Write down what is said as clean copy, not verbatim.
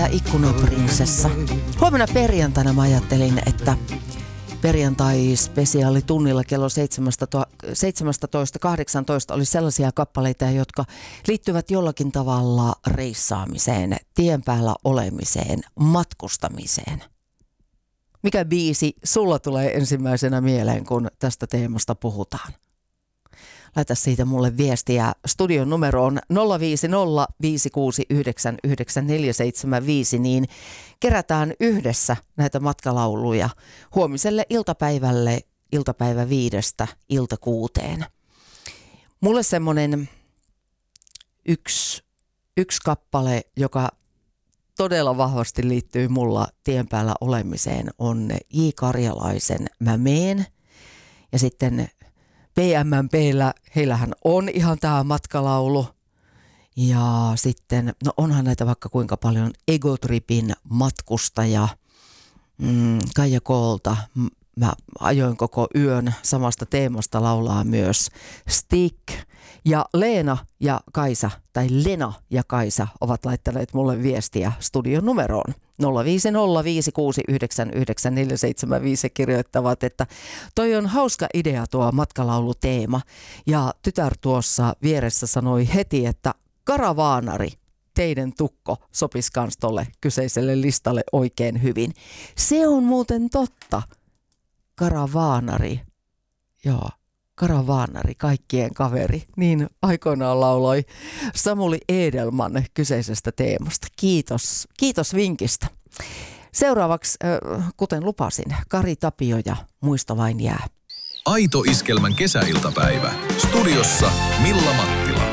Ja ikkunaprinsessa. Huomenna perjantaina mä ajattelin, että perjantai-spesiaalitunnilla kello 17.18 oli sellaisia kappaleita, jotka liittyvät jollakin tavalla reissaamiseen, tien päällä olemiseen, matkustamiseen. Mikä biisi sulla tulee ensimmäisenä mieleen, kun tästä teemasta puhutaan? Laita siitä mulle viestiä. Studion numero on 05056999475, niin kerätään yhdessä näitä matkalauluja huomiselle iltapäivälle iltapäivä 5:00 ilta 6:00. Mulle semmoinen yksi kappale, joka todella vahvasti liittyy mulla tien päällä olemiseen, on J. Karjalaisen Mä meen. Ja sitten PMMP:llä, heillähän on ihan tämä matkalaulu. Ja sitten, no onhan näitä vaikka kuinka paljon, Egotripin Matkustaja, Kaija Koolta, mä ajoin koko yön, samasta teemasta laulaa myös Stick. Ja Lena ja Kaisa ovat laittaneet mulle viestiä studion numeroon 05056999475 kirjoittavat, että toi on hauska idea tuo matkalauluteema. Ja tytär tuossa vieressä sanoi heti, että Karavaanari, teidän tukko, sopisi kans tolle kyseiselle listalle oikein hyvin. Se on muuten totta. Karavaanari, joo. Karavaanari, kaikkien kaveri, niin aikoinaan lauloi Samuli Edelman kyseisestä teemasta. Kiitos vinkistä. Seuraavaksi, kuten lupasin, Kari Tapio ja Muisto vain jää. Aito Iskelmän kesäiltapäivä. Studiossa Milla Mattila.